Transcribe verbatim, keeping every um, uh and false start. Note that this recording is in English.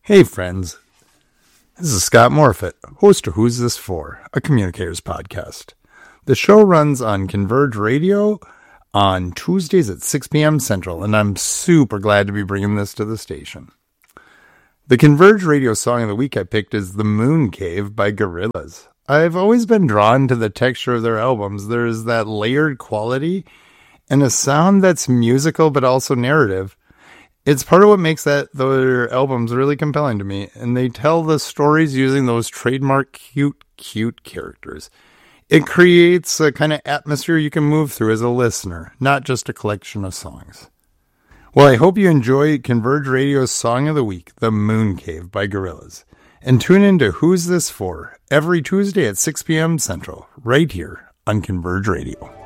Hey friends, this is Scott Morfitt, host of Who's This For, a communicators podcast. The show runs on Converge Radio on Tuesdays at six p.m. Central, and I'm super glad to be bringing this to the station. The Converge Radio song of the week I picked is The Moon Cave by Gorillaz. I've always been drawn to the texture of their albums. There's that layered quality and a sound that's musical but also narrative. It's part of what makes that their albums really compelling to me, and they tell the stories using those trademark cute, cute characters. It creates a kind of atmosphere you can move through as a listener, not just a collection of songs. Well, I hope you enjoy Converge Radio's Song of the Week, The Moon Cave by Gorillaz, and tune in to Who's This For every Tuesday at six p.m. Central, right here on Converge Radio.